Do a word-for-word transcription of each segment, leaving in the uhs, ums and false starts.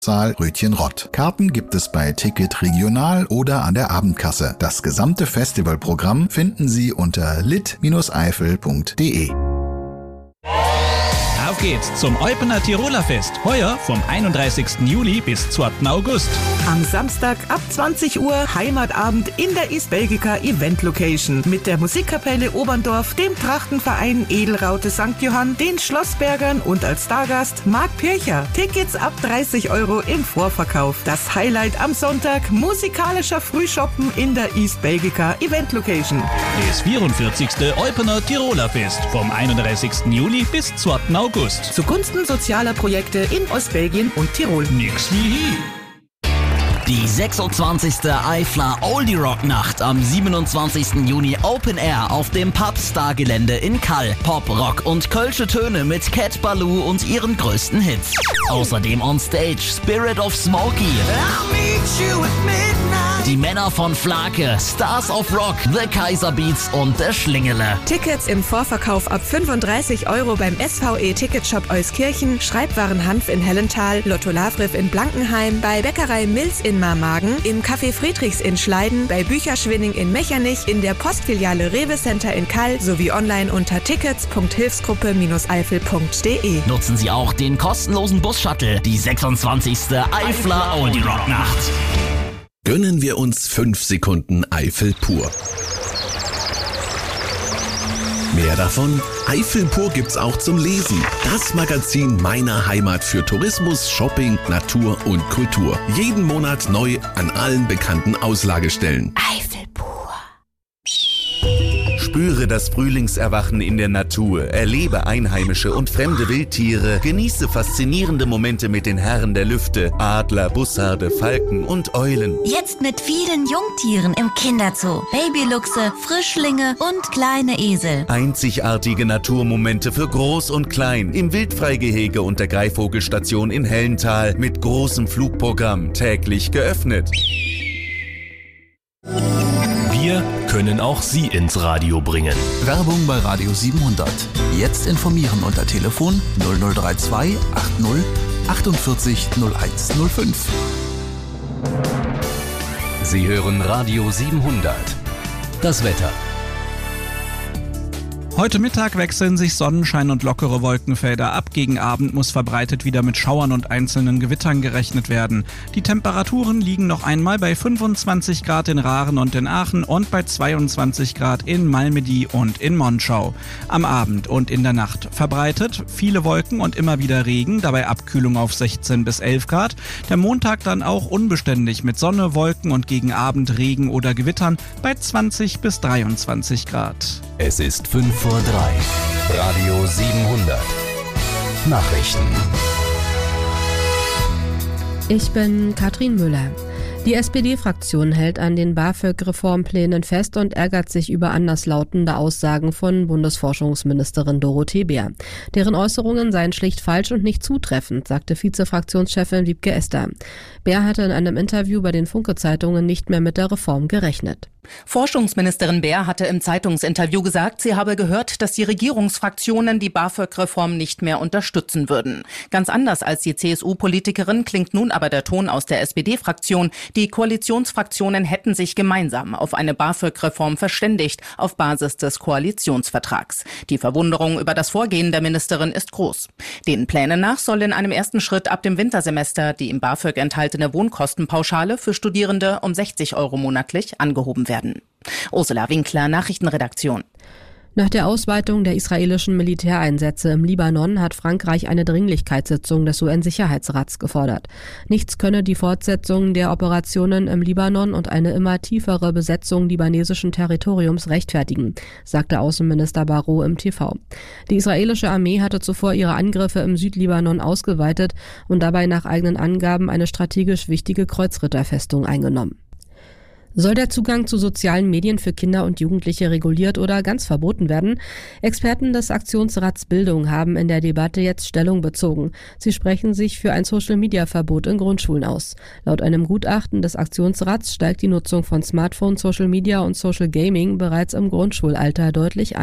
Saal Rötchenrott. Karten gibt es bei Ticket Regional oder an der Abendkasse. Das gesamte Festivalprogramm finden Sie unter lit eifel punkt de. Auf geht's zum Eupener Tiroler Fest. Heuer vom einunddreißigsten Juli bis zweiten August. Am Samstag ab zwanzig Uhr Heimatabend in der East Belgica Event Location mit der Musikkapelle Oberndorf, dem Trachtenverein Edelraute Sankt Johann, den Schlossbergern und als Stargast Marc Pircher. Tickets ab dreißig Euro im Vorverkauf. Das Highlight am Sonntag, musikalischer Frühshoppen in der East Belgica Event Location. Das vierundvierzigste Eupener Tiroler Fest vom einunddreißigsten Juli bis zweiten August. Zugunsten sozialer Projekte in Ostbelgien und Tirol. Nix wie hier. Die sechsundzwanzigste Eifler Oldie Rock Nacht am siebenundzwanzigsten Juni Open Air auf dem Pubstar Gelände in Kall. Pop, Rock und kölsche Töne mit Cat Ballou und ihren größten Hits. Außerdem on Stage Spirit of Smokey. Die Männer von Flake, Stars of Rock, The Kaiser Beats und der Schlingele. Tickets im Vorverkauf ab fünfunddreißig Euro beim S V E Ticketshop Euskirchen, Schreibwaren Hanf in Hellenthal, Lotto Lavriff in Blankenheim, bei Bäckerei Mills in Marmagen, im Café Friedrichs in Schleiden, bei Bücherschwinning in Mechernich, in der Postfiliale Rewe Center in Kall sowie online unter tickets punkt hilfsgruppe eifel punkt de. Nutzen Sie auch den kostenlosen Bus-Shuttle, die sechsundzwanzigste Eifler Oldie Rock Nacht. Gönnen wir uns fünf Sekunden Eifel pur. Mehr davon? Eifel pur gibt's auch zum Lesen. Das Magazin meiner Heimat für Tourismus, Shopping, Natur und Kultur. Jeden Monat neu an allen bekannten Auslagestellen. Eifel pur. Spüre das Frühlingserwachen in der Natur, erlebe einheimische und fremde Wildtiere, genieße faszinierende Momente mit den Herren der Lüfte, Adler, Bussarde, Falken und Eulen. Jetzt mit vielen Jungtieren im Kinderzoo, Babyluchse, Frischlinge und kleine Esel. Einzigartige Naturmomente für Groß und Klein im Wildfreigehege und der Greifvogelstation in Hellenthal mit großem Flugprogramm, täglich geöffnet. Wir können auch Sie ins Radio bringen. Werbung bei Radio siebenhundert. Jetzt informieren unter Telefon null null drei zwei achtzig achtundvierzig null eins null fünf. Sie hören Radio siebenhundert. Das Wetter. Heute Mittag wechseln sich Sonnenschein und lockere Wolkenfelder ab. Gegen Abend muss verbreitet wieder mit Schauern und einzelnen Gewittern gerechnet werden. Die Temperaturen liegen noch einmal bei fünfundzwanzig Grad in Raaren und in Aachen und bei zweiundzwanzig Grad in Malmedy und in Monschau. Am Abend und in der Nacht verbreitet viele Wolken und immer wieder Regen, dabei Abkühlung auf sechzehn bis elf Grad. Der Montag dann auch unbeständig mit Sonne, Wolken und gegen Abend Regen oder Gewittern bei zwanzig bis dreiundzwanzig Grad. Es ist fünf vor drei. Radio siebenhundert. Nachrichten. Ich bin Katrin Müller. Die S P D-Fraktion hält an den BAföG-Reformplänen fest und ärgert sich über anderslautende Aussagen von Bundesforschungsministerin Dorothee Bär. Deren Äußerungen seien schlicht falsch und nicht zutreffend, sagte Vizefraktionschefin Wiebke Ester. Bär hatte in einem Interview bei den Funke-Zeitungen nicht mehr mit der Reform gerechnet. Forschungsministerin Bär hatte im Zeitungsinterview gesagt, sie habe gehört, dass die Regierungsfraktionen die BAföG-Reform nicht mehr unterstützen würden. Ganz anders als die C S U-Politikerin klingt nun aber der Ton aus der S P D-Fraktion. Die Koalitionsfraktionen hätten sich gemeinsam auf eine BAföG-Reform verständigt, auf Basis des Koalitionsvertrags. Die Verwunderung über das Vorgehen der Ministerin ist groß. Den Plänen nach soll in einem ersten Schritt ab dem Wintersemester die im BAföG enthaltene Wohnkostenpauschale für Studierende um sechzig Euro monatlich angehoben werden. Ursula Winkler, Nachrichtenredaktion. Nach der Ausweitung der israelischen Militäreinsätze im Libanon hat Frankreich eine Dringlichkeitssitzung des U N-Sicherheitsrats gefordert. Nichts könne die Fortsetzung der Operationen im Libanon und eine immer tiefere Besetzung libanesischen Territoriums rechtfertigen, sagte Außenminister Barrot im T V. Die israelische Armee hatte zuvor ihre Angriffe im Südlibanon ausgeweitet und dabei nach eigenen Angaben eine strategisch wichtige Kreuzritterfestung eingenommen. Soll der Zugang zu sozialen Medien für Kinder und Jugendliche reguliert oder ganz verboten werden? Experten des Aktionsrats Bildung haben in der Debatte jetzt Stellung bezogen. Sie sprechen sich für ein Social-Media-Verbot in Grundschulen aus. Laut einem Gutachten des Aktionsrats steigt die Nutzung von Smartphone, Social Media und Social Gaming bereits im Grundschulalter deutlich an.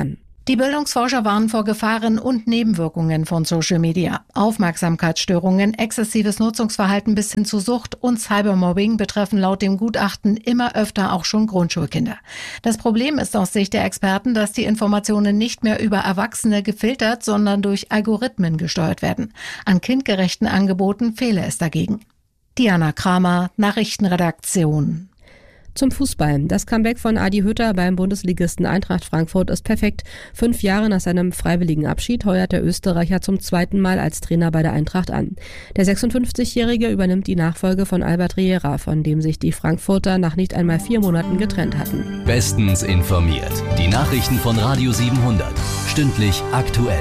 Die Bildungsforscher warnen vor Gefahren und Nebenwirkungen von Social Media. Aufmerksamkeitsstörungen, exzessives Nutzungsverhalten bis hin zu Sucht und Cybermobbing betreffen laut dem Gutachten immer öfter auch schon Grundschulkinder. Das Problem ist aus Sicht der Experten, dass die Informationen nicht mehr über Erwachsene gefiltert, sondern durch Algorithmen gesteuert werden. An kindgerechten Angeboten fehle es dagegen. Diana Kramer, Nachrichtenredaktion. Zum Fußball. Das Comeback von Adi Hütter beim Bundesligisten Eintracht Frankfurt ist perfekt. Fünf Jahre nach seinem freiwilligen Abschied heuert der Österreicher zum zweiten Mal als Trainer bei der Eintracht an. Der sechsundfünfzigjährige übernimmt die Nachfolge von Albert Riera, von dem sich die Frankfurter nach nicht einmal vier Monaten getrennt hatten. Bestens informiert. Die Nachrichten von Radio siebenhundert. Stündlich aktuell.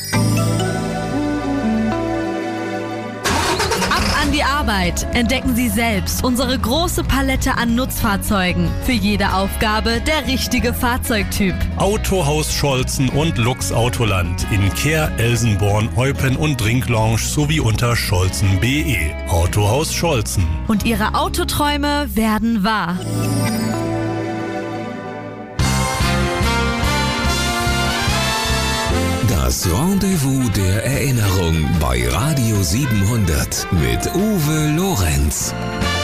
Die Arbeit. Entdecken Sie selbst unsere große Palette an Nutzfahrzeugen. Für jede Aufgabe der richtige Fahrzeugtyp. Autohaus Scholzen und Lux Autoland in Kehr, Elsenborn, Eupen und Drinklounge sowie unter scholzen punkt de. Autohaus Scholzen. Und Ihre Autoträume werden wahr. Das Rendezvous der Erinnerung bei Radio siebenhundert mit Uwe Lorenz.